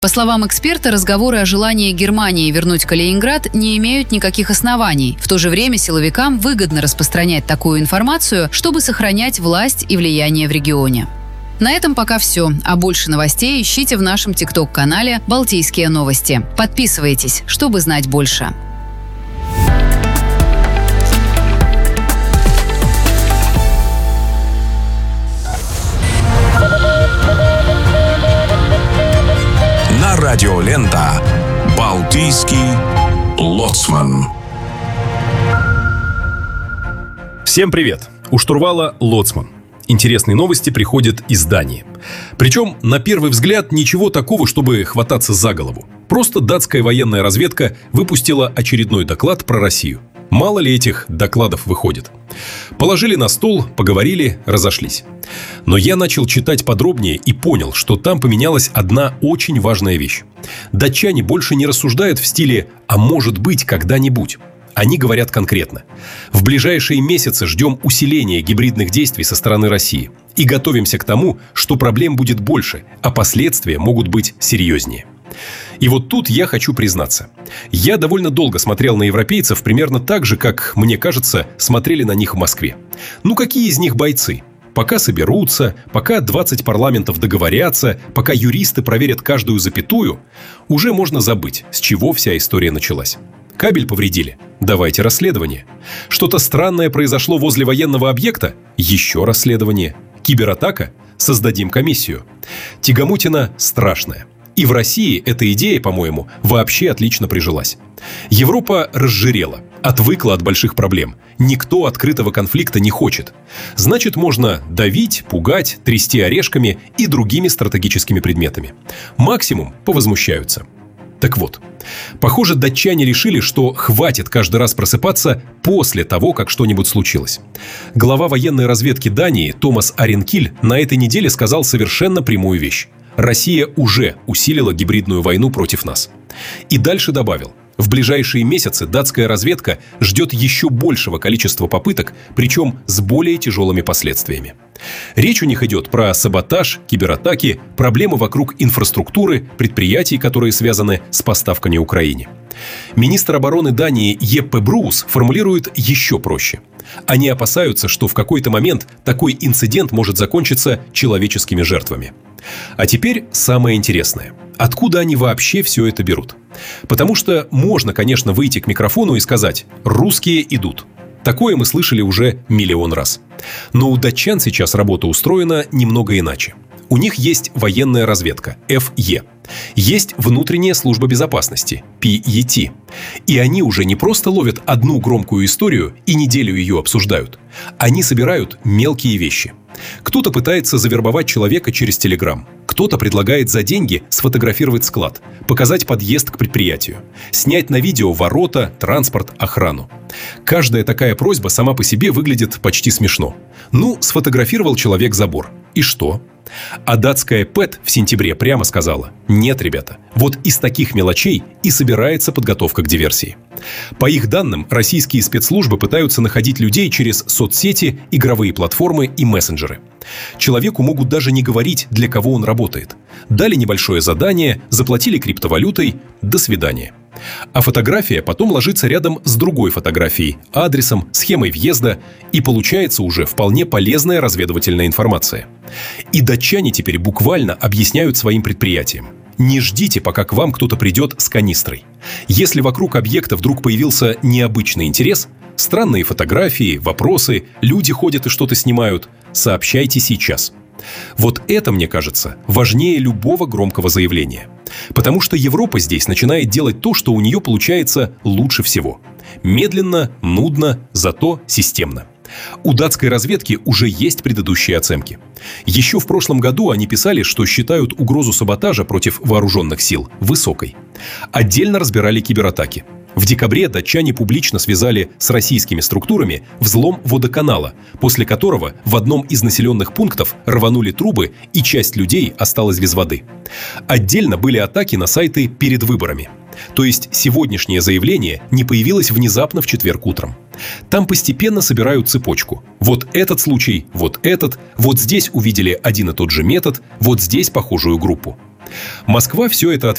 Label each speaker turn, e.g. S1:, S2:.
S1: По словам эксперта, разговоры о желании Германии вернуть Калининград не имеют никаких оснований. В то же время силовикам выгодно распространять такую информацию, чтобы сохранять власть и влияние в регионе. На этом пока все. А больше новостей ищите в нашем ТикТок-канале «Балтийские новости». Подписывайтесь, чтобы знать больше.
S2: Радиолента «Балтийский лоцман».
S3: Всем привет! У штурвала лоцман. Интересные новости приходят из Дании. Причем, на первый взгляд, ничего такого, чтобы хвататься за голову. Просто датская военная разведка выпустила очередной доклад про Россию. Мало ли этих докладов выходит. Положили на стол, поговорили, разошлись. Но я начал читать подробнее и понял, что там поменялась одна очень важная вещь. Датчане больше не рассуждают в стиле «а может быть когда-нибудь». Они говорят конкретно. В ближайшие месяцы ждем усиления гибридных действий со стороны России. И готовимся к тому, что проблем будет больше, а последствия могут быть серьезнее. И вот тут я хочу признаться. Я довольно долго смотрел на европейцев примерно так же, как, мне кажется, смотрели на них в Москве. Ну какие из них бойцы? Пока соберутся, пока 20 парламентов договорятся, пока юристы проверят каждую запятую, уже можно забыть, с чего вся история началась. Кабель повредили? Давайте расследование. Что-то странное произошло возле военного объекта? Еще расследование. Кибератака? Создадим комиссию. Тягомутина страшная. И в России эта идея, по-моему, вообще отлично прижилась. Европа разжирела, отвыкла от больших проблем. Никто открытого конфликта не хочет. Значит, можно давить, пугать, трясти орешками и другими стратегическими предметами. Максимум повозмущаются. Так вот, похоже, датчане решили, что хватит каждый раз просыпаться после того, как что-нибудь случилось. Глава военной разведки Дании Томас Аренкиль на этой неделе сказал совершенно прямую вещь. Россия уже усилила гибридную войну против нас. И дальше добавил. В ближайшие месяцы датская разведка ждет еще большего количества попыток, причем с более тяжелыми последствиями. Речь у них идет про саботаж, кибератаки, проблемы вокруг инфраструктуры, предприятий, которые связаны с поставками Украине. Министр обороны Дании Еппе Бруус формулирует еще проще. Они опасаются, что в какой-то момент такой инцидент может закончиться человеческими жертвами. А теперь самое интересное. Откуда они вообще все это берут? Потому что можно, конечно, выйти к микрофону и сказать «русские идут». Такое мы слышали уже миллион раз. Но у датчан сейчас работа устроена немного иначе. У них есть военная разведка – ФЕ. Есть внутренняя служба безопасности – ПЕТ. И они уже не просто ловят одну громкую историю и неделю ее обсуждают. Они собирают мелкие вещи. Кто-то пытается завербовать человека через Telegram. Кто-то предлагает за деньги сфотографировать склад, показать подъезд к предприятию, снять на видео ворота, транспорт, охрану. Каждая такая просьба сама по себе выглядит почти смешно. Ну, сфотографировал человек забор. И что? А датская ПЭТ в сентябре прямо сказала: нет, ребята, вот из таких мелочей и собирается подготовка к диверсии. По их данным, российские спецслужбы пытаются находить людей через соцсети, игровые платформы и мессенджеры. Человеку могут даже не говорить, для кого он работает. Дали небольшое задание, заплатили криптовалютой, до свидания. А фотография потом ложится рядом с другой фотографией, адресом, схемой въезда, и получается уже вполне полезная разведывательная информация. И датчане теперь буквально объясняют своим предприятиям: не ждите, пока к вам кто-то придет с канистрой. Если вокруг объекта вдруг появился необычный интерес, странные фотографии, вопросы, люди ходят и что-то снимают, сообщайте сейчас. Вот это, мне кажется, важнее любого громкого заявления. Потому что Европа здесь начинает делать то, что у нее получается лучше всего. Медленно, нудно, зато системно. У датской разведки уже есть предыдущие оценки. Еще в прошлом году они писали, что считают угрозу саботажа против вооруженных сил высокой. Отдельно разбирали кибератаки. В декабре датчане публично связали с российскими структурами взлом водоканала, после которого в одном из населенных пунктов рванули трубы, и часть людей осталась без воды. Отдельно были атаки на сайты перед выборами. То есть сегодняшнее заявление не появилось внезапно в четверг утром. Там постепенно собирают цепочку. Вот этот случай, вот этот, вот здесь увидели один и тот же метод, вот здесь похожую группу. Москва все это